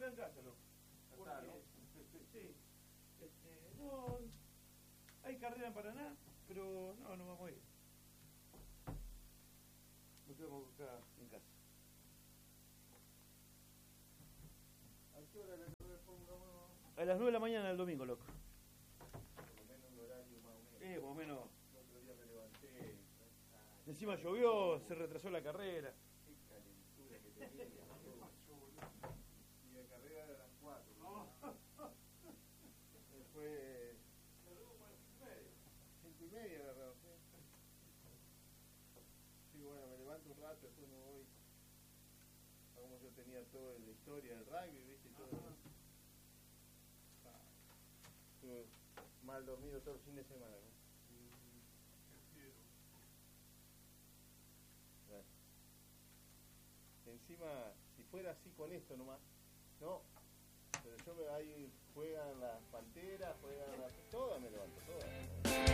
acá en casa, loco. Acá, ¿no? Sí. No, hay carrera en Paraná, pero no vamos a ir. Nos quedamos acá en casa. ¿A qué hora la carrera de Fórmula 1? A las 9 de la mañana del domingo, loco. Por lo menos un horario más o menos. Más o menos. El otro día me levanté. Encima llovió, se retrasó la carrera. Qué calentura que tenía. Y la carrera era a las 4. Después. 5:30 agarrado, ¿sí? Sí, bueno, me levanto un rato, después me voy. Como yo tenía toda la historia del rugby, ¿viste? Y todo. Estuve mal dormido todo el fin de semana, ¿no? Bueno. Encima, si fuera así con esto nomás, no. Pero ahí juegan las Panteras.